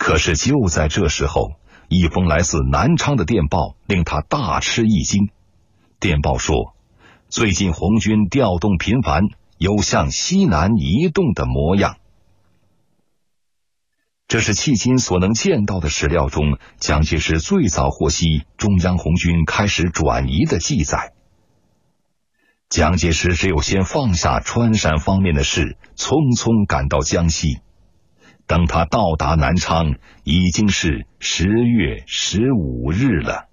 可是就在这时候，一封来自南昌的电报令他大吃一惊。电报说，最近红军调动频繁，有向西南移动的模样。这是迄今所能见到的史料中，蒋介石最早获悉中央红军开始转移的记载。蒋介石只有先放下川陕方面的事，匆匆赶到江西。等他到达南昌，已经是10月15日了。